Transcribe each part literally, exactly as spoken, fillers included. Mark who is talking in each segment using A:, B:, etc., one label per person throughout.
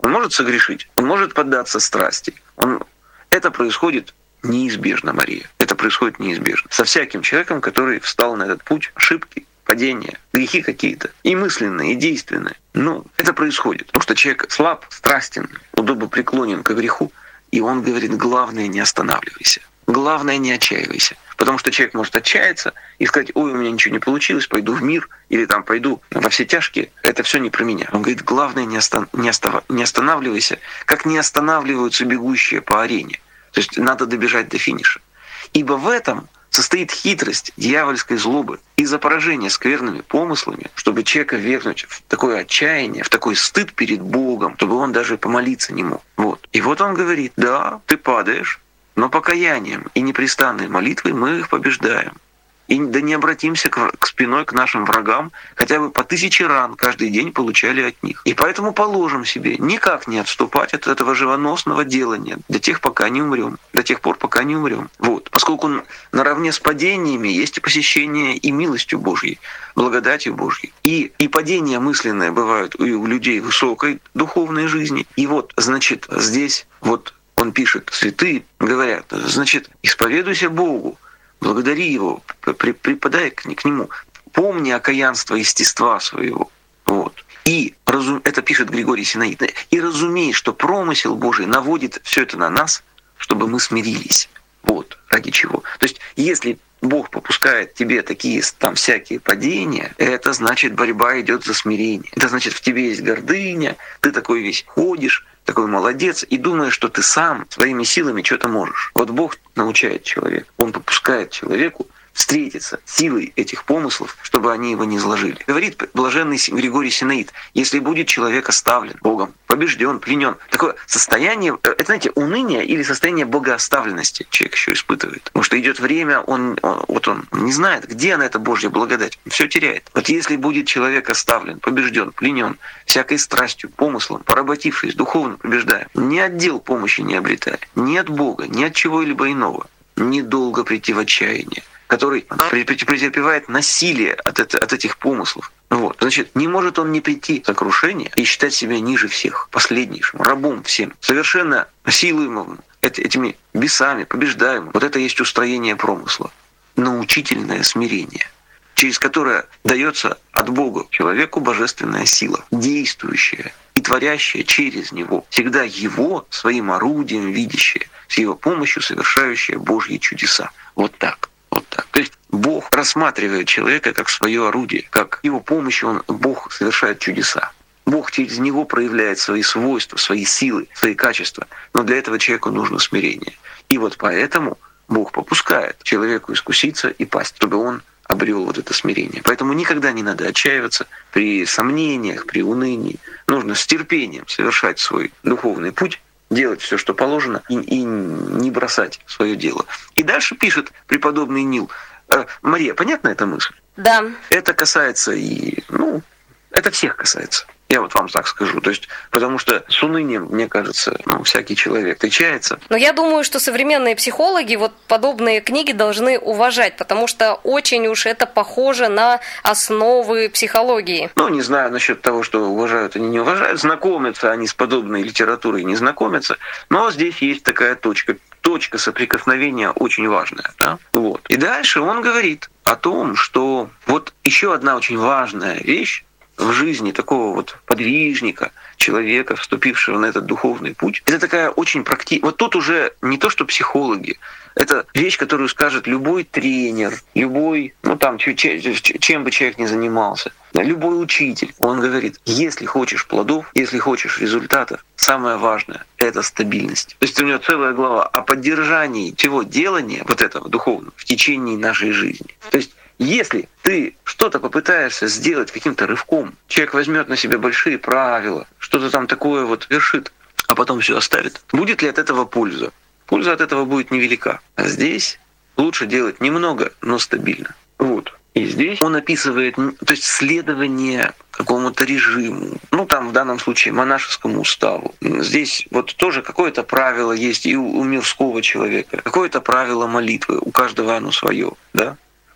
A: Он может согрешить, он может поддаться страсти. Он... Это происходит неизбежно, Мария. Это происходит неизбежно. Со всяким человеком, который встал на этот путь, ошибки, падения, грехи какие-то, и мысленные, и действенные. Ну, это происходит, потому что человек слаб, страстен, удобопреклонен к греху, и он говорит: главное, не останавливайся. Главное, не отчаивайся. Потому что человек может отчаяться и сказать: ой, у меня ничего не получилось, пойду в мир, или там пойду во все тяжкие. Это все не про меня. Он говорит: главное, не, остан- не, остав- не останавливайся, как не останавливаются бегущие по арене. То есть надо добежать до финиша. Ибо в этом состоит хитрость дьявольской злобы из-за поражения скверными помыслами, чтобы человека ввергнуть в такое отчаяние, в такой стыд перед Богом, чтобы он даже помолиться не мог. Вот. И вот он говорит: да, ты падаешь, но покаянием и непрестанной молитвой мы их побеждаем. И да не обратимся к, к спиной к нашим врагам, хотя бы по тысяче ран каждый день получали от них. И поэтому положим себе никак не отступать от этого живоносного делания до тех, пока не умрем, до тех пор, пока не умрем. Вот. Поскольку наравне с падениями есть и посещение и милостью Божьей, благодатью Божьей. И, и падения мысленные бывают у людей высокой духовной жизни. И вот, значит, здесь вот он пишет: святые говорят, значит, исповедуйся Богу, благодари Его, припадай к Нему, помни окаянство естества своего. Вот. И это пишет Григорий Синаид. И разумей, что промысел Божий наводит все это на нас, чтобы мы смирились. Вот ради чего. То есть, если Бог попускает тебе такие там всякие падения, это значит, борьба идет за смирение. Это значит, в тебе есть гордыня, ты такой весь ходишь, такой молодец, и думаешь, что ты сам своими силами что-то можешь. Вот Бог научает человека, Он попускает человеку встретиться с силой этих помыслов, чтобы они его не изложили. Говорит блаженный Григорий Синаид: если будет человек оставлен Богом, побежден, пленен, такое состояние, это, знаете, уныние или состояние богооставленности человек еще испытывает. Потому что идет время, он, он, вот он не знает, где она, эта Божья благодать, он все теряет. Вот если будет человек оставлен, побежден, пленен всякой страстью, помыслом, поработившись, духовно побеждая, ни от дел помощи не обретая, ни от Бога, ни от чего-либо иного, недолго прийти в отчаяние, который претерпевает насилие от, это, от этих помыслов. Вот. Значит, не может он не прийти в сокрушение и считать себя ниже всех, последнейшим, рабом всем, совершенно насилуемым этими бесами, побеждаемым. Вот это есть устроение промысла. Научительное смирение, через которое дается от Бога человеку божественная сила, действующая и творящая через него, всегда его своим орудием видящая, с его помощью совершающая Божьи чудеса. Вот так. Вот так. То есть Бог рассматривает человека как свое орудие, как его помощью он, Бог совершает чудеса. Бог через него проявляет свои свойства, свои силы, свои качества. Но для этого человеку нужно смирение. И вот поэтому Бог попускает человеку искуситься и пасть, чтобы он обрел вот это смирение. Поэтому никогда не надо отчаиваться при сомнениях, при унынии. Нужно с терпением совершать свой духовный путь, делать все, что положено, и, и не бросать свое дело. И дальше пишет преподобный Нил. Э, Мария, понятна эта мысль?
B: Да.
A: Это касается и, ну, это всех касается. Я вот вам так скажу. То есть, потому что с унынием, мне кажется, ну, всякий человек встречается.
B: Но я думаю, что современные психологи вот подобные книги должны уважать, потому что очень уж это похоже на основы психологии.
A: Ну, не знаю насчет того, что уважают они не уважают. Знакомятся они с подобной литературой, не знакомятся. Но здесь есть такая точка. Точка соприкосновения очень важная. Да? Вот. И дальше он говорит о том, что вот еще одна очень важная вещь в жизни такого вот подвижника, человека, вступившего на этот духовный путь, это такая очень практичная. Вот тут уже не то, что психологи, это вещь, которую скажет любой тренер, любой, ну там, чем бы человек ни занимался, любой учитель. Он говорит: если хочешь плодов, если хочешь результатов, самое важное — это стабильность. То есть у него целая глава о поддержании всего делания вот этого духовного в течение нашей жизни. То есть если ты что-то попытаешься сделать каким-то рывком, человек возьмет на себя большие правила, что-то там такое вот вершит, а потом все оставит, будет ли от этого польза? Польза от этого будет невелика. А здесь лучше делать немного, но стабильно. Вот. И здесь он описывает, то есть следование какому-то режиму, ну там в данном случае монашескому уставу. Здесь вот тоже какое-то правило есть и у мирского человека, какое-то правило молитвы, у каждого оно свое, да? То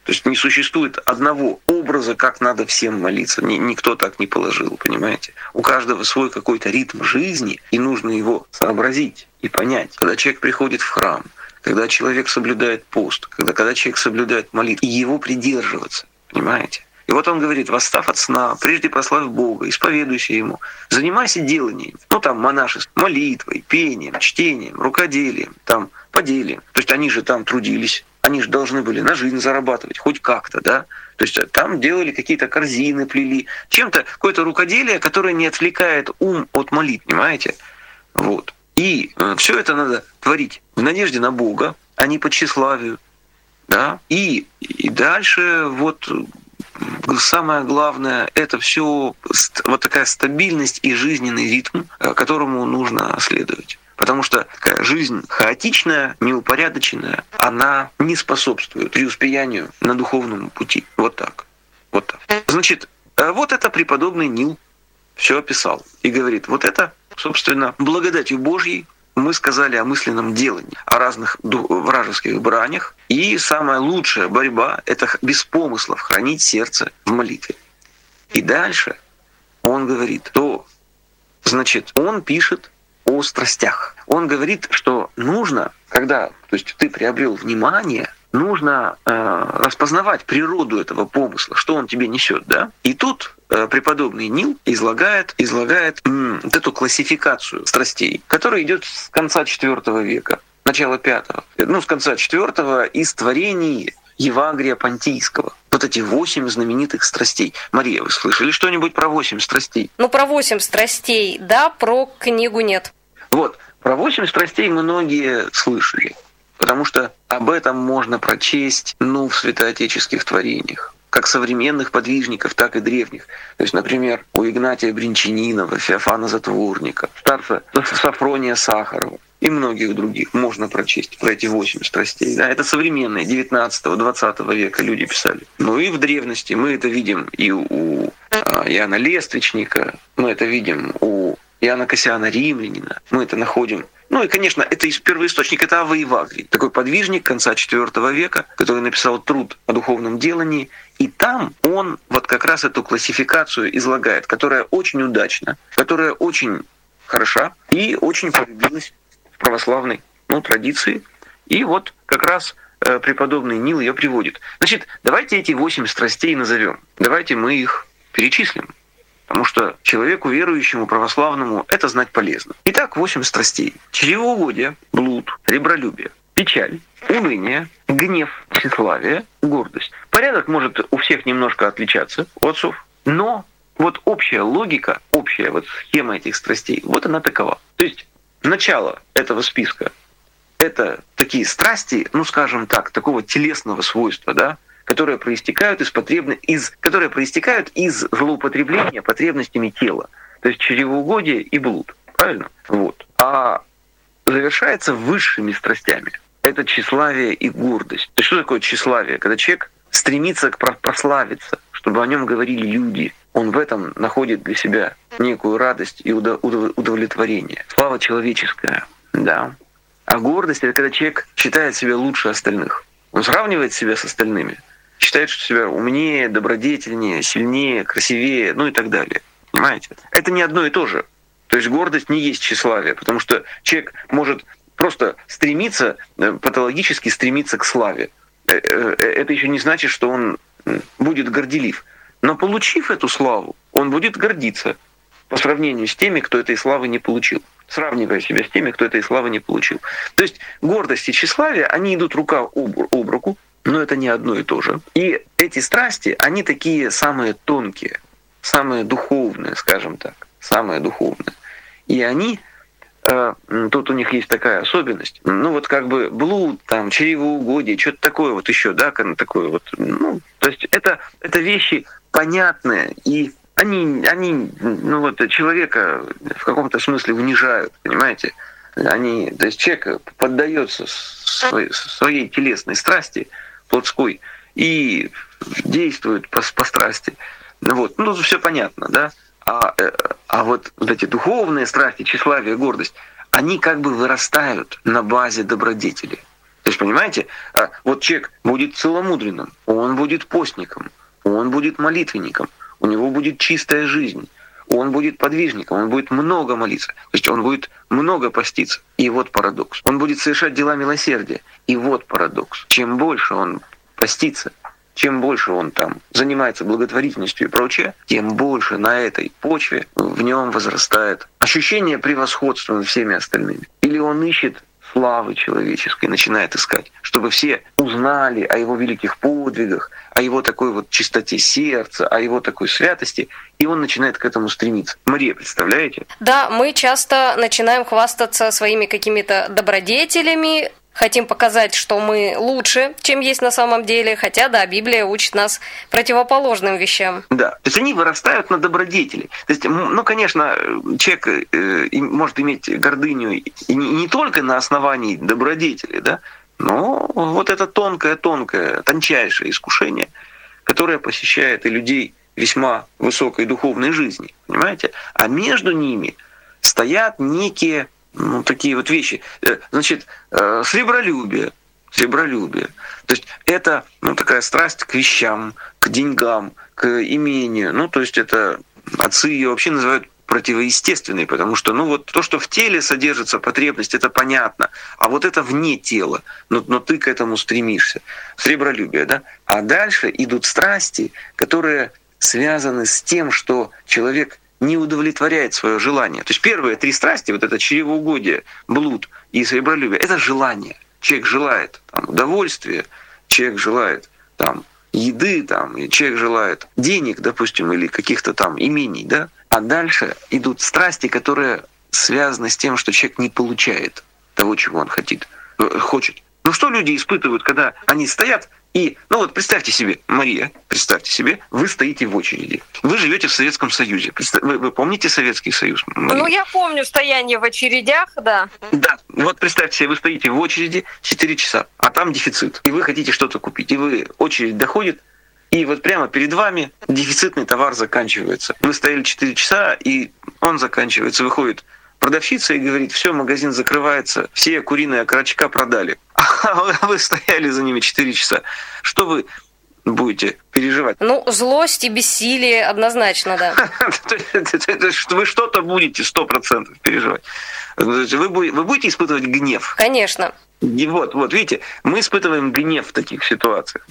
A: То есть не существует одного образа, как надо всем молиться. Ни, никто так не положил, понимаете? У каждого свой какой-то ритм жизни, и нужно его сообразить и понять. Когда человек приходит в храм, когда человек соблюдает пост, когда, когда человек соблюдает молитву, и его придерживаться, понимаете? И вот он говорит: восстав от сна, прежде прославь Бога, исповедуйся Ему, занимайся деланием, ну там монашеством, молитвой, пением, чтением, рукоделием, там поделием. То есть они же там трудились, они же должны были на жизнь зарабатывать, хоть как-то, да? То есть там делали какие-то корзины, плели, чем-то, какое-то рукоделие, которое не отвлекает ум от молитв, понимаете? Вот. И все это надо творить в надежде на Бога, а не по тщеславию, да? И, и дальше вот... Самое главное — это все вот такая стабильность и жизненный ритм, которому нужно следовать. Потому что такая жизнь хаотичная, неупорядоченная, она не способствует преуспеянию на духовном пути. Вот так. Вот так. Значит, вот это преподобный Нил все описал. И говорит: вот это, собственно, благодатью Божьей мы сказали о мысленном делании, о разных вражеских бранях. И самая лучшая борьба — это без помыслов хранить сердце в молитве. И дальше он говорит, то, значит, он пишет о страстях. Он говорит, что нужно, когда, то есть ты приобрел внимание, нужно э, распознавать природу этого помысла, что он тебе несет, да? И тут э, преподобный Нил излагает, излагает м, вот эту классификацию страстей, которая идет с конца четвёртого века, начала пятого, ну, с конца четвёртого, из творений Евагрия Понтийского. Вот эти восемь знаменитых страстей. Мария, вы слышали что-нибудь про восемь страстей?
B: Ну, про восемь страстей, да, про книгу нет.
A: Вот, про восемь страстей многие слышали. Потому что об этом можно прочесть, ну, в святоотеческих творениях, как современных подвижников, так и древних. То есть, например, у Игнатия Бринчанинова, Феофана Затворника, старца Сафрония Сахарова и многих других можно прочесть про эти восемь страстей. Да, это современные девятнадцатого-двадцатого века люди писали. Ну и в древности мы это видим и у Иоанна Лествичника, мы это видим у Иоанна Кассиана Римлянина, мы это находим. Ну и, конечно, это из первоисточника, это Авва Евагрий, такой подвижник конца четвёртого века, который написал труд о духовном делании. И там он вот как раз эту классификацию излагает, которая очень удачна, которая очень хороша и очень полюбилась в православной, ну, традиции. И вот как раз э, преподобный Нил ее приводит. Значит, давайте эти восемь страстей назовем. Давайте мы их перечислим. Потому что человеку верующему, православному, это знать полезно. Итак, восемь страстей. Чревоугодие, блуд, ребролюбие, печаль, уныние, гнев, тщеславие, гордость. Порядок может у всех немножко отличаться у отцов, но вот общая логика, общая вот схема этих страстей, вот она такова. То есть начало этого списка — это такие страсти, ну скажем так, такого телесного свойства, да, которые проистекают из потребно... из... которые проистекают из злоупотребления потребностями тела. То есть чревоугодие и блуд. Правильно? Вот. А завершается высшими страстями. Это тщеславие и гордость. То есть что такое тщеславие? Когда человек стремится к прославиться, чтобы о нем говорили люди. Он в этом находит для себя некую радость и удовлетворение. Слава человеческая. Да. А гордость — это когда человек считает себя лучше остальных. Он сравнивает себя с остальными. Считает, что себя умнее, добродетельнее, сильнее, красивее, ну и так далее. Понимаете? Это не одно и то же. То есть гордость не есть тщеславие, потому что человек может просто стремиться, патологически стремиться к славе. Это еще не значит, что он будет горделив. Но получив эту славу, он будет гордиться по сравнению с теми, кто этой славы не получил. Сравнивая себя с теми, кто этой славы не получил. То есть гордость и тщеславие, они идут рука об руку, но это не одно и то же. И эти страсти, они такие самые тонкие, самые духовные, скажем так, самые духовные. И они, э, тут у них есть такая особенность, ну вот как бы блуд, там, чревоугодие, что-то такое вот еще, да, такое вот, ну, то есть это, это вещи понятные, и они, они, ну вот человека в каком-то смысле унижают, понимаете? Они, то есть человек поддается своей, своей телесной страсти, плотской, и действует по, по страсти. Вот. Ну, все понятно, да? А, а вот, вот эти духовные страсти, тщеславие, гордость, они как бы вырастают на базе добродетели. То есть, понимаете, вот человек будет целомудренным, он будет постником, он будет молитвенником, у него будет чистая жизнь, он будет подвижником, он будет много молиться, то есть он будет много поститься. И вот парадокс. Он будет совершать дела милосердия. И вот парадокс. Чем больше он постится, чем больше он там занимается благотворительностью и прочее, тем больше на этой почве в нем возрастает ощущение превосходства над всеми остальными. Или он ищет славы человеческой, начинает искать, чтобы все узнали о его великих подвигах, о его такой вот чистоте сердца, о его такой святости, и он начинает к этому стремиться. Мария, представляете?
B: Да, мы часто начинаем хвастаться своими какими-то добродетелями, хотим показать, что мы лучше, чем есть на самом деле, хотя, да, Библия учит нас противоположным вещам.
A: Да, то есть они вырастают на добродетели. То есть, ну, конечно, человек э, может иметь гордыню и не, не только на основании добродетели, да, но вот это тонкое-тонкое, тончайшее искушение, которое посещает и людей весьма высокой духовной жизни, понимаете? А между ними стоят некие ну, такие вот вещи. Значит, сребролюбие. Сребролюбие. То есть это ну, такая страсть к вещам, к деньгам, к имению. Ну, то есть это отцы ее вообще называют противоестественной, потому что ну, вот то, что в теле содержится потребность, это понятно. А вот это вне тела. Но, но ты к этому стремишься. Сребролюбие, да? А дальше идут страсти, которые связаны с тем, что человек не удовлетворяет свое желание. То есть первые три страсти, вот это чревоугодие, блуд и сребролюбие, это желание. Человек желает там, удовольствия, человек желает там, еды, там, и человек желает денег, допустим, или каких-то там имений, да? А дальше идут страсти, которые связаны с тем, что человек не получает того, чего он хотит, хочет. Ну что люди испытывают, когда они стоят и, ну вот представьте себе, Мария, представьте себе, вы стоите в очереди. Вы живете в Советском Союзе. Вы, вы помните Советский Союз, Мария?
B: Ну я помню стояние в очередях, да.
A: Да, вот представьте себе, вы стоите в очереди четыре часа, а там дефицит. И вы хотите что-то купить. И вы, очередь доходит, и вот прямо перед вами дефицитный товар заканчивается. Вы стояли четыре часа, и он заканчивается, выходит продавщица и говорит, все, магазин закрывается, все куриные окорочка продали. А вы стояли за ними четыре часа. Что вы будете переживать?
B: Ну, злость и бессилие однозначно, да.
A: Вы что-то будете сто процентов переживать. Вы будете испытывать гнев.
B: Конечно.
A: И вот, вот, видите, мы испытываем гнев в таких ситуациях.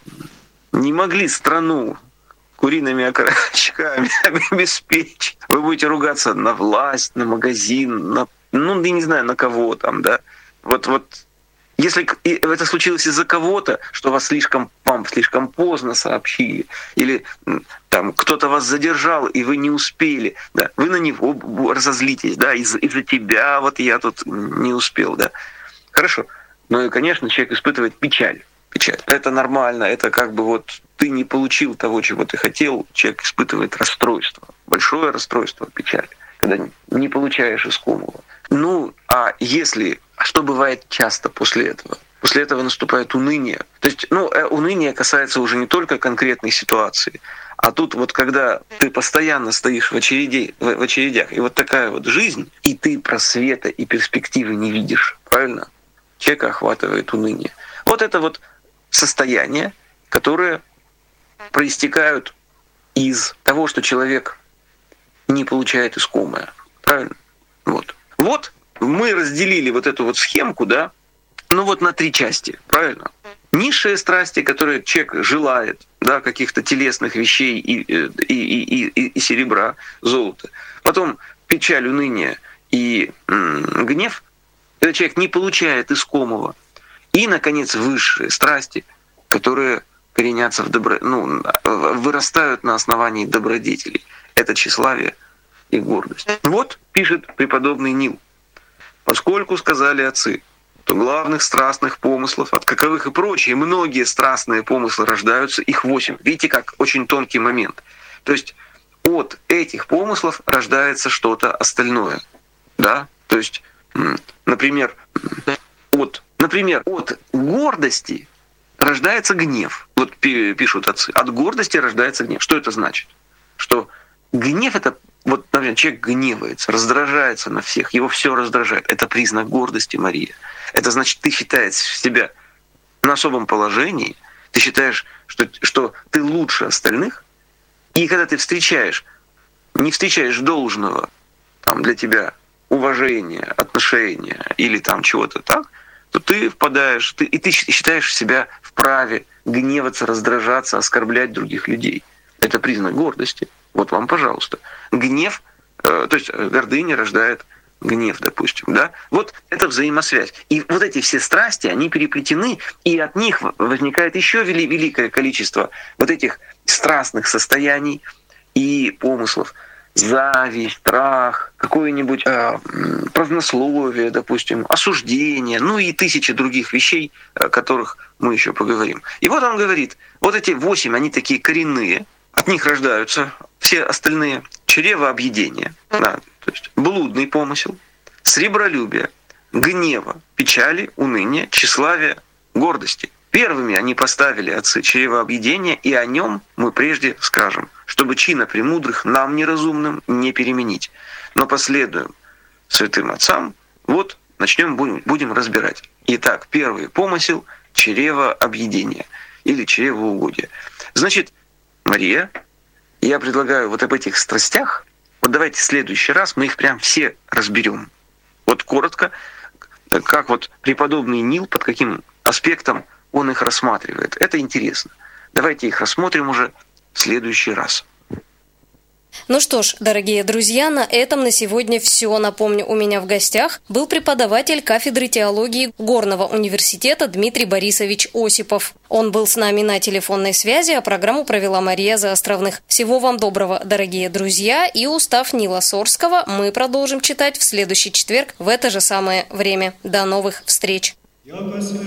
A: Не могли страну куриными окорочками обеспечить. Вы будете ругаться на власть, на магазин, на, ну, я не знаю, на кого там, да. Вот, вот, если это случилось из-за кого-то, что вас слишком, вам слишком поздно сообщили, или там кто-то вас задержал, и вы не успели, да, вы на него разозлитесь, да, из- из-за тебя вот я тут не успел, да. Хорошо. Ну и, конечно, человек испытывает печаль. Печаль. Это нормально, это как бы вот ты не получил того, чего ты хотел, человек испытывает расстройство, большое расстройство, печаль, когда не получаешь искомого. Ну, а если, а что бывает часто после этого? После этого наступает уныние. То есть, ну, уныние касается уже не только конкретной ситуации, а тут вот когда ты постоянно стоишь в, очереди, в очередях, и вот такая вот жизнь, и ты просвета и перспективы не видишь, правильно? Человека охватывает уныние. Вот это вот состояния, которые проистекают из того, что человек не получает искомое. Правильно? Вот. Вот мы разделили вот эту вот схемку, да, ну вот на три части, правильно? Низшие страсти, которые человек желает, да, каких-то телесных вещей и, и, и, и, и серебра, золота. Потом печаль, уныние и м, гнев. Этот человек не получает искомого. И, наконец, высшие страсти, которые коренятся в добро... ну, вырастают на основании добродетелей. Это тщеславие и гордость. Вот, пишет преподобный Нил, поскольку сказали отцы, то главных страстных помыслов, от каковых и прочие, многие страстные помыслы рождаются, их восемь. Видите, как очень тонкий момент. То есть от этих помыслов рождается что-то остальное. Да? То есть, например, от Например, от гордости рождается гнев. Вот пишут отцы. От гордости рождается гнев. Что это значит? Что гнев — это вот, например, человек гневается, раздражается на всех, его все раздражает. Это признак гордости, Мария. Это значит, ты считаешь себя на особом положении, ты считаешь, что, что ты лучше остальных, и когда ты встречаешь, не встречаешь должного там, для тебя уважения, отношения или там чего-то так, то ты впадаешь, ты, и ты считаешь себя вправе гневаться, раздражаться, оскорблять других людей. Это признак гордости. Вот вам, пожалуйста. Гнев, э, то есть гордыня рождает гнев, допустим, да? Вот это взаимосвязь. И вот эти все страсти, они переплетены, и от них возникает еще вели- великое количество вот этих страстных состояний и помыслов. Зависть, страх, какое-нибудь э, празднословие, допустим, осуждение, ну и тысячи других вещей, о которых мы еще поговорим. И вот он говорит, вот эти восемь, они такие коренные, от них рождаются все остальные. Чревообъедение, да, то есть блудный помысел, сребролюбие, гнева, печали, уныния, тщеславия, гордости. Первыми они поставили отцы чревообъедение, и о нем мы прежде скажем, чтобы чина премудрых нам неразумным не переменить. Но последуем святым отцам, вот начнем, будем, будем разбирать. Итак, первый помысел – чревообъедение или чревоугодие. Значит, Мария, я предлагаю вот об этих страстях, вот давайте в следующий раз мы их прям все разберем. Вот коротко, как вот преподобный Нил, под каким аспектом он их рассматривает. Это интересно. Давайте их рассмотрим уже в следующий раз.
B: Ну что ж, дорогие друзья, на этом на сегодня все. Напомню, у меня в гостях был преподаватель кафедры теологии Горного университета Дмитрий Борисович Осипов. Он был с нами на телефонной связи, а программу провела Мария Заостровных. Всего вам доброго, дорогие друзья, и устав Нила Сорского мы продолжим читать в следующий четверг в это же самое время. До новых встреч!